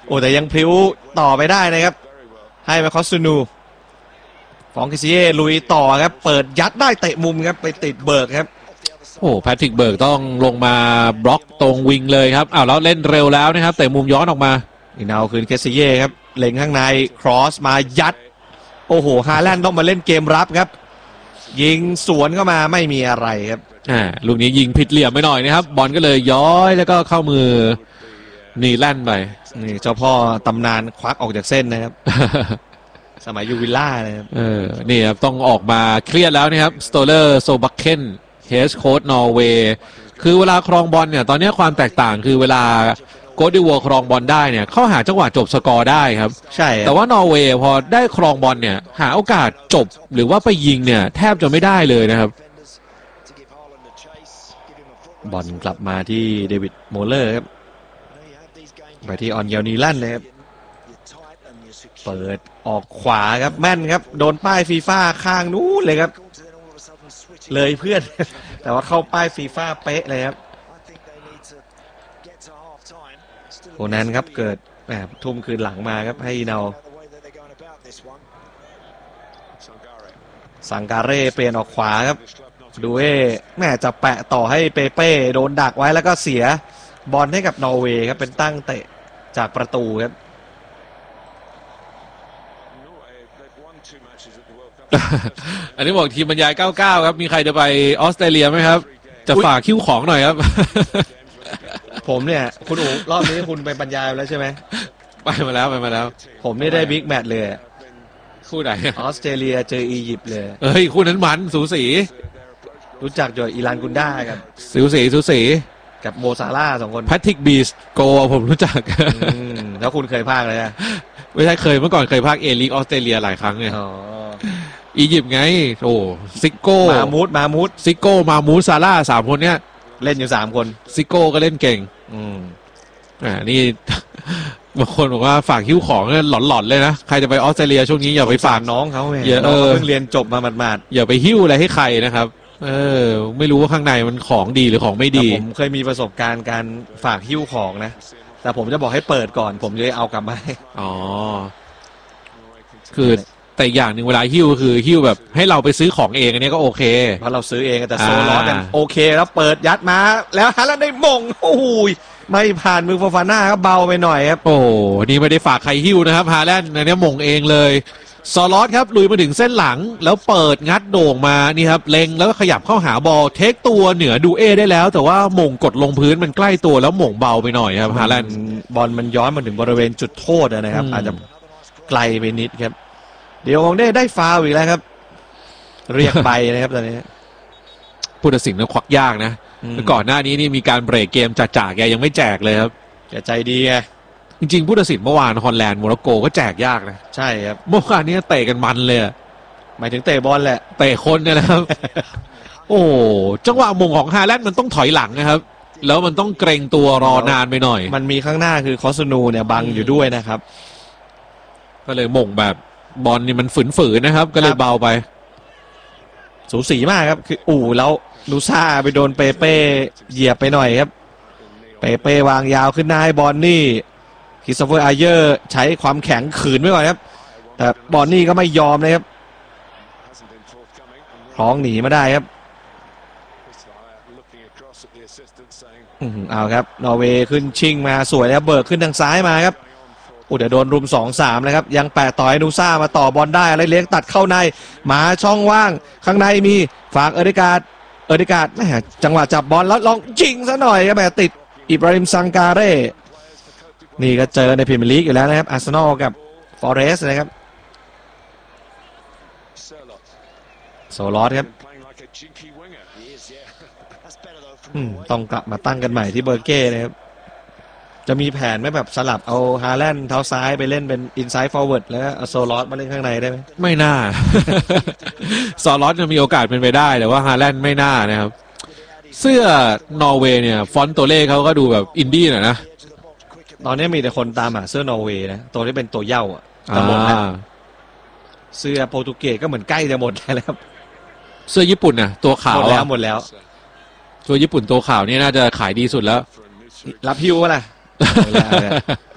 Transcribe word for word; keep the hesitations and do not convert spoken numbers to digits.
โอ้แต่ยังพลิ้วต่อไปได้นะครับให้มาคอสตูนูฟองกิซิเย่ลุยต่อครับเปิดยัดได้เตะมุมครับไปติดเบิร์กครับโอ้แพทริกเบิร์กต้องลงมาบล็อกตรงวิงเลยครับอ้าวแล้วเล่นเร็วแล้วนะครับเตะมุมย้อนออกมาอีนาวคืนเคซิเย่ครับเล็งข้างในครอสมายัดโอ้โหฮาแลนด์ต้องมาเล่นเกมรับครับยิงสวนเข้ามาไม่มีอะไรครับอ่าลูกนี้ยิงผิดเหลี่ยมไปหน่อยนะครับบอลก็เลยย้อยแล้วก็เข้ามือนีแลนด์ไปนี่เจ้าพ่อตำนานควักออกจากเส้นนะครับ สมัยยูวิลล่านะครับเออนี่ครับต้องออกมาเครียดแล้วนะครับสโตเลอร์โซบักเคนเฮดโค้ชนอร์เวย์คือเวลาครองบอลเนี่ยตอนนี้ความแตกต่างคือเวลาโค้ชดิวัวครองบอลได้เนี่ยเข้าหาจังหวะจบสกอร์ได้ครับใช่แต่ว่านอร์เวย์พอได้ครองบอลเนี่ยหาโอกาสจบหรือว่าไปยิงเนี่ยแทบจะไม่ได้เลยนะครับบอลกลับมาที่เดวิดโมเลอร์ครับไปที่ออนเยลนีแลนด์นะครับเปิดออกขวาครับแม่นครับโดนป้ายฟีฟ่าข้างนู้นเลยครับเลยเพื่อนแต่ว่าเข้าป้ายฟีฟ่าเป๊ะเลยครับโคนันครับเกิดแหมทุ่มคืนหลังมาครับให้เนาสังการเร่เปลี่ยนออกขวาครับดูเอ้แม่จะแปะต่อให้เปเป้โดนดักไว้แล้วก็เสียบอลให้กับนอร์เวย์ครับเป็นตั้งเตะจากประตูครับอันนี้บอกทีมบรรยายเก้าสิบเก้าครับมีใครจะไปออสเตรเลียไหมครับจะฝากคิ้วของหน่อยครับผมเนี่ยคุณอู๋รอบนี้คุณไปบรรยายแล้วใช่ไหมไปมาแล้วไปมาแล้วผมนี่ได้บิ๊กแมตช์เลยคู่ไหนออสเตรเลียเจออียิปต์เลยเอ้ยคู่นั้นมันสูสีรู้จักอยู่อิรานกุนด้ากันสูสีสูสีกับโมซาร่าสองคนแพทริกบีสโกผมรู้จักแล้วคุณเคยพากเลยนะไม่ใช่เคยเมื่อก่อนเคยพากเอลีกออสเตรเลียหลายครั้งเนี่ยอียิปต์ไงโอ้ซิโก้มามูดมามูดซิโก้มามูดซาร่าสามคนเนี้ยเล่นอยู่สามคนซิโก้ก็เล่นเก่งอืมอ่านี่บางคนบอกว่าฝากหิ้วของเนี่ยหลอนๆเลยนะใครจะไปออสเตรเลียช่วงนี้อย่าไปฝากน้องเขาไงอย่าเออเพิ่งเรียนจบมาหมาดๆอย่าไปหิ้วอะไรให้ใครนะครับเออไม่รู้ว่าข้างในมันของดีหรือของไม่ดีผมเคยมีประสบการณ์การฝากหิ้วของนะแต่ผมจะบอกให้เปิดก่อนผมจะเอากลับมาอ๋อคือแต่อย่างหนึ่งเวลาหิ้วคือหิ้วแบบให้เราไปซื้อของเองอันนี้ก็โอเคเพราะเราซื้อเองแต่โซลอสกันโอเคแล้วเปิดยัดมาแล้วฮาแล้วได้มงโอ้โหไม่ผ่านมือฟาฟาน่าครับเบาไปหน่อยครับโอ้นี่ไม่ได้ฝากใครหิ้วนะครับฮาแลนด์อันนี้มงเองเลยซอลอสครับลุยมาถึงเส้นหลังแล้วเปิดงัดโด่งมานี่ครับเล็งแล้วก็ขยับเข้าหาบอลเทคตัวเหนือดูเอได้แล้วแต่ว่าหม่งกดลงพื้นมันใกล้ตัวแล้วหม่งเบาไปหน่อยครับฮาแลนด์บอลมันย้อนมาถึงบริเวณจุดโทษนะครับอาจจะไกลไปนิดครับเดี๋ยวของได้ได้ฟาวอีกแล้วครับเรียกไปนะครับตอนนี้ผู้ตัดสินนั้นควักยากนะก่อนหน้านี้นี่มีการเบรกเกมจ่าๆแกยังไม่แจกเลยครับแกใจดีไงจริงๆผู้ตัดสินเมื่อวานฮอลแลนด์โมร็อกโกก็แจกยากนะใช่ครับเมื่อวานนี้เตะกันมันเลยหมายถึงเตะบอลแหละเตะคนเนี่ยนะครับ โอ้จังหวะมงของฮาแลนด์มันต้องถอยหลังนะครับแล้วมันต้องเกรงตัวรอนานไปหน่อยมันมีข้างหน้าคือคอสนูเนี่ยบังอยู่ด้วยนะครับก็เลยมงแบบบอลนี่มันฝืนๆนะครับก็เลยเบาไปสูสีมากครับคืออู่แล้วนูซ่าไปโดนเปเป้เหยียบไปหน่อยครับเปเป้วางยาวขึ้นหน้าให้บอลนี่คริสโตเฟอร์ไอเยอร์ใช้ความแข็งขืนไว้ก่อนครับแต่บอลนี่ก็ไม่ยอมเลยครับคล้องหนีมาได้ครับเอาครับนอร์เวย์ขึ้นชิงมาสวยแล้วเบิร์กขึ้นทางซ้ายมาครับอุดโดนรุม สองสาม เลยครับยังแปะต่อให้นูซ่ามาต่อบอลได้อะไรเลี้ยงตัดเข้าในมาช่องว่างข้างในมีฝากเอริกาเอริกาแหมจังหวะจับบอลแล้วลองยิงซะหน่อยครับแบบติดอิบราฮิมซังการเร่นี่ก็เจอในพรีเมียร์ลีกอยู่แล้วนะครับอาร์เซนอลกับฟอเรสต์นะครับโซลอสครับต้องกลับมาตั้งกันใหม่ที่เบอร์เก้นะครับจะมีแผนไหมแบบสลับเอาฮาแลนด์เท้าซ้ายไปเล่นเป็นอินไซด์ฟอร์เวิร์ดแล้วเอาโซลอสมาเล่นข้างในได้ไหมไม่น่า โซลอสจะมีโอกาสเป็นไปได้แต่ว่าฮาแลนด์ไม่น่านะครับเสื้อนอร์เวย์เนี่ยฟอนต์ตัวเลขเขาก็ดูแบบอินดี้หน่อยนะตอนนี้มีแต่คนตามหาเสื้อนอร์เวย์นะตัวที่เป็นตัวเหย้าอ่ะจะหมดแล้วเสื้อโปรตุเกสก็เหมือนใกล้จะหมดแล้วครับเสื้อญี่ปุ่นน่ะตัวขาวหมดแล้วหมดแล้วตัวญี่ปุ่นตัวขาวนี่น่าจะขายดีสุดแล้วรับฮิวอะไร